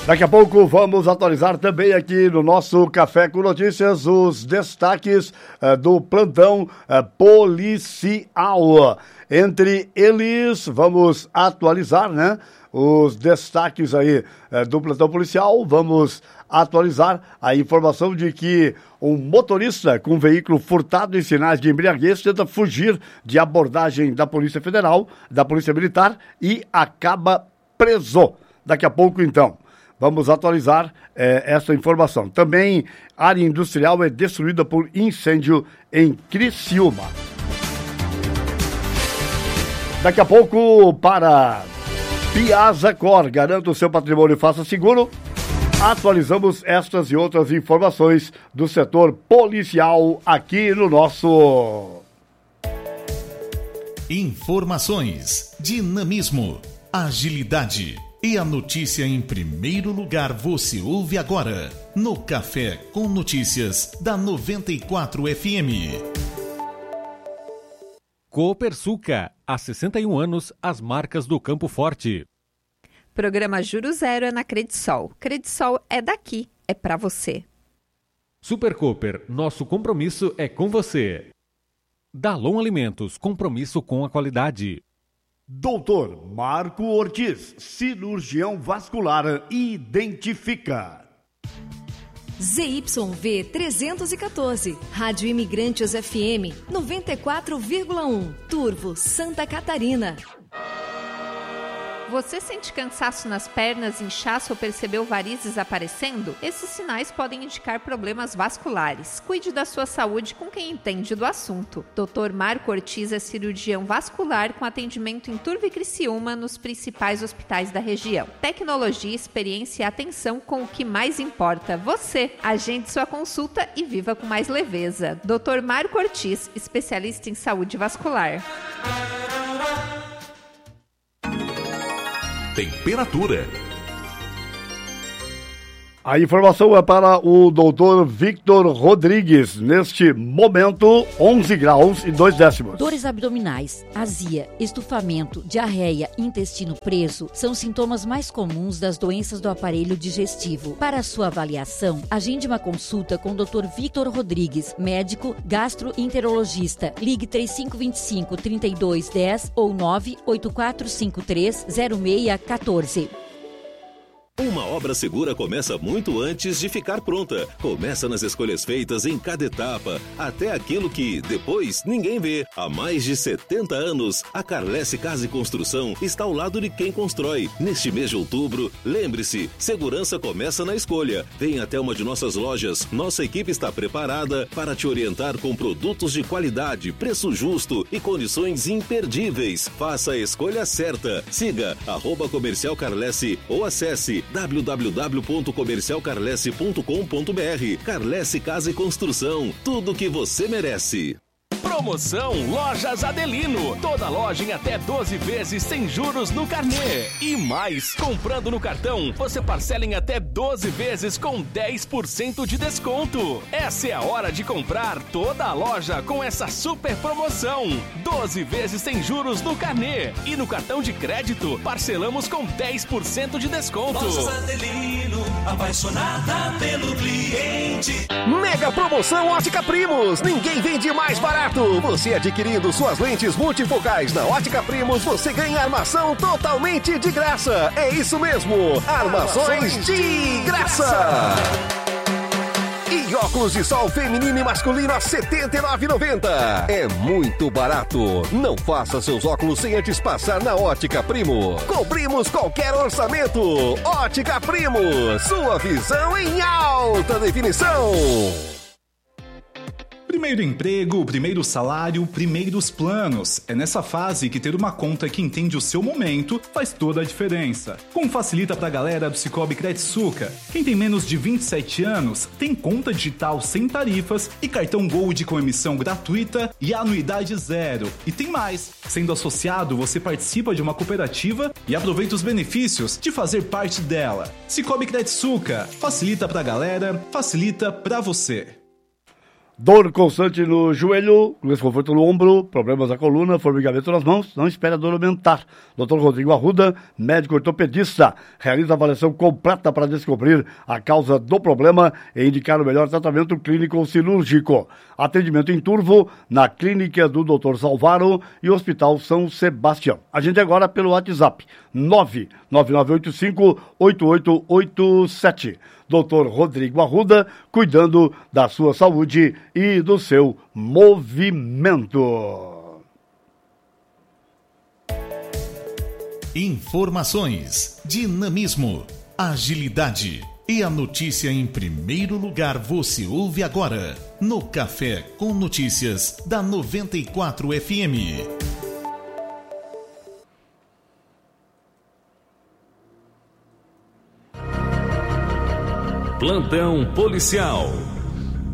Daqui a pouco vamos atualizar também aqui no nosso Café com Notícias os destaques do plantão policial. Entre eles, vamos atualizar, né, os destaques aí do plantão policial. Vamos atualizar a informação de que um motorista com veículo furtado em sinais de embriaguez tenta fugir de abordagem da Polícia Federal, da Polícia Militar e acaba preso. Daqui a pouco, então, vamos atualizar essa informação. Também, área industrial é destruída por incêndio em Criciúma. Daqui a pouco, para Piazza Cor, garanta o seu patrimônio e faça seguro. Atualizamos estas e outras informações do setor policial aqui no nosso... Informações, dinamismo, agilidade e a notícia em primeiro lugar você ouve agora no Café com Notícias da 94 FM. Copersuca, há 61 anos, as marcas do Campo Forte. Programa Juro Zero é na Credisol. Credisol é daqui, é pra você. Super Cooper, nosso compromisso é com você. Dalon Alimentos, compromisso com a qualidade. Doutor Marco Ortiz, cirurgião vascular, identifica. ZYV 314, Rádio Imigrantes FM 94,1, Turvo, Santa Catarina. Você sente cansaço nas pernas, inchaço ou percebeu varizes aparecendo? Esses sinais podem indicar problemas vasculares. Cuide da sua saúde com quem entende do assunto. Dr. Marco Ortiz é cirurgião vascular com atendimento em Turvo e Criciúma nos principais hospitais da região. Tecnologia, experiência e atenção com o que mais importa, você. Agende sua consulta e viva com mais leveza. Dr. Marco Ortiz, especialista em saúde vascular. Temperatura. A informação é para o doutor Victor Rodrigues. Neste momento, 11 graus e 2 décimos. Dores abdominais, azia, estufamento, diarreia, intestino preso são sintomas mais comuns das doenças do aparelho digestivo. Para sua avaliação, agende uma consulta com o Dr. Victor Rodrigues, médico gastroenterologista. Ligue 3525-3210 ou 98453-0614. Uma obra segura começa muito antes de ficar pronta. Começa nas escolhas feitas em cada etapa, até aquilo que, depois, ninguém vê. Há mais de 70 anos, a Carlesse Casa e Construção está ao lado de quem constrói. Neste mês de outubro, lembre-se, segurança começa na escolha. Venha até uma de nossas lojas. Nossa equipe está preparada para te orientar com produtos de qualidade, preço justo e condições imperdíveis. Faça a escolha certa. Siga @Comercial Carlesse ou acesse www.comercialcarlesse.com.br. Carlesse Casa e Construção, tudo que você merece. Promoção Lojas Adelino. Toda loja em até 12 vezes sem juros no carnê. E mais, comprando no cartão, você parcela em até 12 vezes com 10% de desconto. Essa é a hora de comprar toda a loja com essa super promoção. 12 vezes sem juros no carnê. E no cartão de crédito, parcelamos com 10% de desconto. Lojas Adelino, apaixonada pelo cliente. Mega promoção Ótica Primos. Ninguém vende mais barato. Você adquirindo suas lentes multifocais na Ótica Primos, você ganha armação totalmente de graça. É isso mesmo, armações de graça. E óculos de sol feminino e masculino a R$ 79,90. É muito barato. Não faça seus óculos sem antes passar na Ótica Primo. Cobrimos qualquer orçamento. Ótica Primo, sua visão em alta definição. Primeiro emprego, primeiro salário, primeiros planos. É nessa fase que ter uma conta que entende o seu momento faz toda a diferença. Como facilita pra galera do Cicobi Credsuca. Quem tem menos de 27 anos tem conta digital sem tarifas e cartão Gold com emissão gratuita e anuidade zero. E tem mais. Sendo associado, você participa de uma cooperativa e aproveita os benefícios de fazer parte dela. Cicobi Credsuca. Facilita pra galera, facilita pra você. Dor constante no joelho, desconforto no ombro, problemas na coluna, formigamento nas mãos, não espere a dor aumentar. Dr. Rodrigo Arruda, médico ortopedista, realiza avaliação completa para descobrir a causa do problema e indicar o melhor tratamento clínico ou cirúrgico. Atendimento em Turvo, na clínica do Dr. Salvaro e Hospital São Sebastião. Agende agora pelo WhatsApp 99985-8887. Dr. Rodrigo Arruda, cuidando da sua saúde e do seu movimento. Informações, dinamismo, agilidade e a notícia em primeiro lugar você ouve agora no Café com Notícias da 94 FM. Plantão policial.